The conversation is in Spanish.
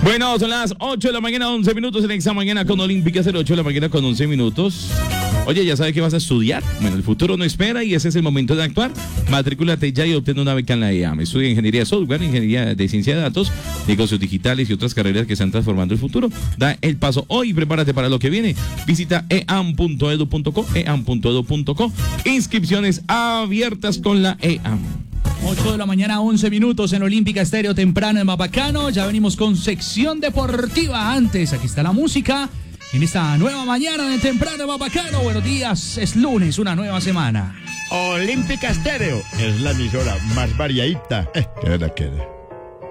Bueno, son las 8 de la mañana, 11 minutos en esta mañana con Olímpica 08 de la mañana con 11 minutos. Oye, ¿ya sabes qué vas a estudiar? Bueno, el futuro no espera y ese es el momento de actuar. Matrículate ya y obtén una beca en la EAM. Estudia Ingeniería de Software, Ingeniería de Ciencia de Datos, Negocios Digitales y otras carreras que están transformando el futuro. Da el paso hoy y prepárate para lo que viene. Visita eam.edu.co, eam.edu.co. Inscripciones abiertas con la EAM. 8 de la mañana, 11 minutos en Olímpica Estéreo, temprano en Mapacano. Ya venimos con sección deportiva. Antes, aquí está la música. En esta nueva mañana de temprano en Mapacano. Buenos días, es lunes, una nueva semana. Olímpica Estéreo es la emisora más variadita que la quiere.